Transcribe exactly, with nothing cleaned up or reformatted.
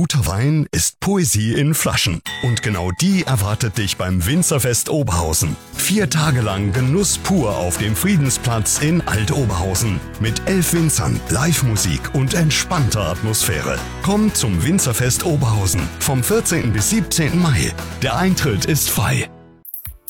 Guter Wein ist Poesie in Flaschen. Und genau die erwartet dich beim Winzerfest Oberhausen. Vier Tage lang Genuss pur auf dem Friedensplatz in Alt-Oberhausen. Mit elf Winzern, Live-Musik und entspannter Atmosphäre. Komm zum Winzerfest Oberhausen vom vierzehnten bis siebzehnten Mai. Der Eintritt ist frei.